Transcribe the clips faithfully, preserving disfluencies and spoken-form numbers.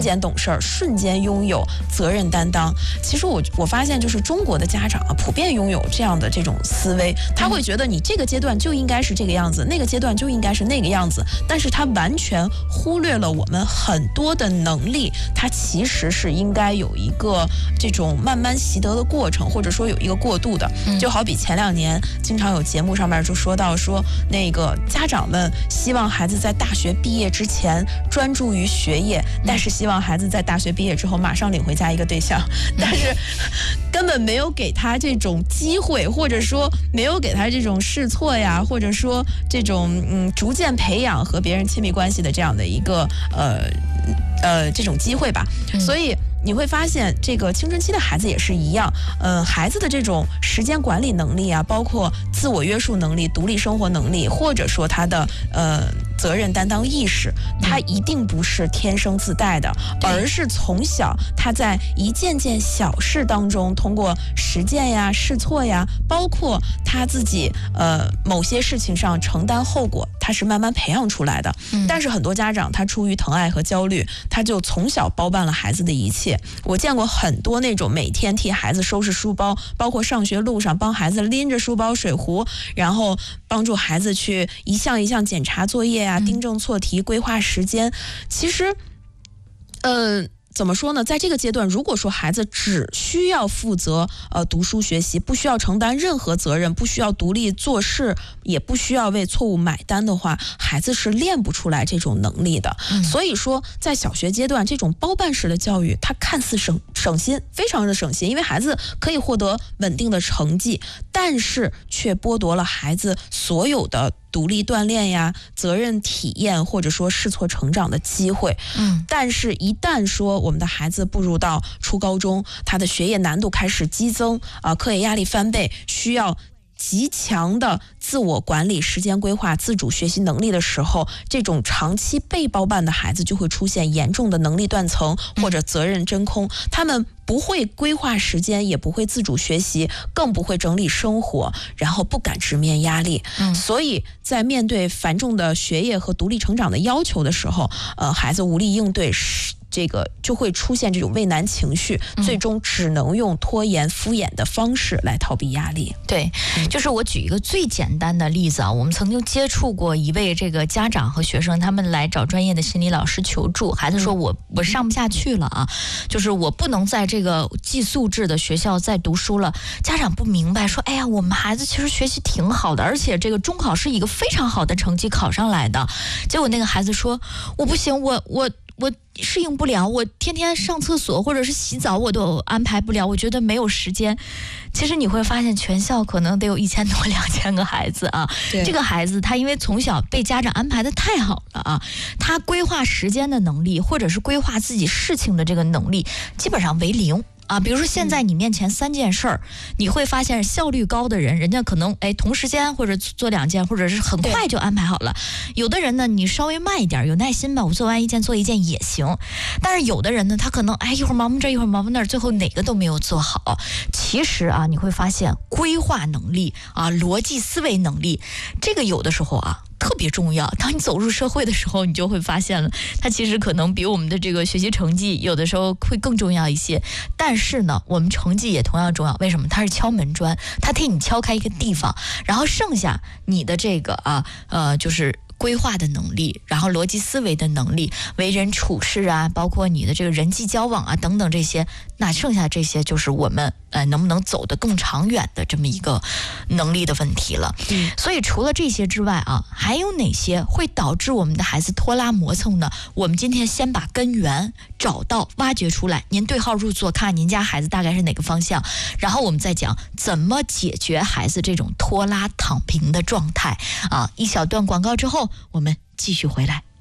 间懂事儿，瞬间拥有责任担当。其实我我发现，就是中国的家长啊，普遍拥有这样的这种思维，他会觉得你这个阶段就应该是这个样子，那个阶段就应该是那个样子，但是他完全忽略了我们很多的能力，它其实是应该有一个这种慢慢习得的过程，或者说有一个过渡的。就好比前两年经常有节目上面就说到说，那个家长们希望孩子在大学毕业之前专注于学业，但是希望孩子在大学毕业之后马上领回家一个对象，但是根本没有给他这种机会，或者说没有给他这种试错呀，或者说这种嗯逐渐培养和别人亲密关系的这样的一个呃呃这种机会吧。所以你会发现，这个青春期的孩子也是一样，呃，孩子的这种时间管理能力啊，包括自我约束能力、独立生活能力，或者说他的呃责任担当意识，他一定不是天生自带的，而是从小他在一件件小事当中，通过实践呀、试错呀，包括他自己呃某些事情上承担后果，他是慢慢培养出来的。嗯、但是很多家长他出于疼爱和焦虑，他就从小包办了孩子的一切。我见过很多那种每天替孩子收拾书包，包括上学路上帮孩子拎着书包、水壶，然后帮助孩子去一项一项检查作业啊，订正错题、规划时间。其实，呃。怎么说呢？在这个阶段，如果说孩子只需要负责呃读书学习，不需要承担任何责任，不需要独立做事，也不需要为错误买单的话，孩子是练不出来这种能力的。嗯、所以说，在小学阶段，这种包办式的教育，它看似省省心，非常的省心，因为孩子可以获得稳定的成绩，但是却剥夺了孩子所有的独立锻炼呀、责任体验，或者说试错成长的机会。嗯，但是一旦说我们的孩子步入到初高中，他的学业难度开始激增啊、呃，课业压力翻倍，需要极强的自我管理、时间规划、自主学习能力的时候，这种长期被包办的孩子就会出现严重的能力断层或者责任真空。他们不会规划时间，也不会自主学习，更不会整理生活，然后不敢直面压力。嗯，所以在面对繁重的学业和独立成长的要求的时候，呃，孩子无力应对，这个就会出现这种畏难情绪，嗯、最终只能用拖延、敷衍的方式来逃避压力。 对，就是我举一个最简单的例子啊，我们曾经接触过一位这个家长和学生，他们来找专业的心理老师求助，孩子说我我上不下去了啊，就是我不能在这个寄宿制的学校再读书了。家长不明白，说哎呀，我们孩子其实学习挺好的，而且这个中考是一个非常好的成绩考上来的。结果那个孩子说，我不行，我我我适应不了，我天天上厕所或者是洗澡我都安排不了，我觉得没有时间。其实你会发现全校可能得有一千多两千个孩子啊，这个孩子他因为从小被家长安排的太好了啊，他规划时间的能力或者是规划自己事情的这个能力基本上为零啊。比如说现在你面前三件事儿、嗯，你会发现效率高的人，人家可能哎同时间或者做两件，或者是很快就安排好了。有的人呢，你稍微慢一点，有耐心吧，我做完一件做一件也行。但是有的人呢，他可能哎一会儿忙忙这，一会儿忙忙那儿，最后哪个都没有做好。其实啊，你会发现规划能力啊、逻辑思维能力，这个有的时候啊特别重要。当你走入社会的时候，你就会发现了，它其实可能比我们的这个学习成绩有的时候会更重要一些。但是呢，我们成绩也同样重要。为什么？它是敲门砖，它替你敲开一个地方，然后剩下你的这个啊呃就是规划的能力，然后逻辑思维的能力，为人处事啊，包括你的这个人际交往啊等等这些，那剩下这些就是我们呃能不能走得更长远的这么一个能力的问题了。嗯，所以除了这些之外啊，还有哪些会导致我们的孩子拖拉磨蹭呢？我们今天先把根源找到、挖掘出来。您对号入座，看您家孩子大概是哪个方向，然后我们再讲怎么解决孩子这种拖拉躺平的状态啊。一小段广告之后，我们继续回来。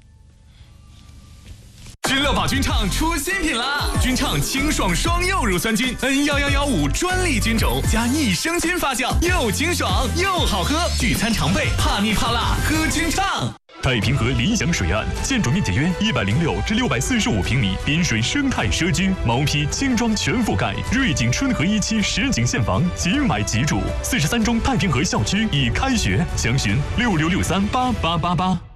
君乐宝菌畅出新品啦！菌畅清爽双柚乳酸菌 N 一一一五专利菌种加益生菌发酵，又清爽又好喝，聚餐常备，怕腻怕辣喝菌畅。 太平河理想水岸，建筑面积约一百零六至六百四十五平米，滨水生态社区，毛坯轻装全覆盖，瑞景春和一期实景现房，即买即住。四十三中太平河校区已开学，详询六六六三八八八八。